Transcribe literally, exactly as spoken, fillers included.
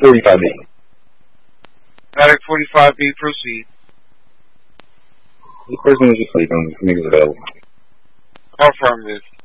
forty-five B. Attic forty-five B, proceed. The person was just sleeping. Niggas available. Affirmative.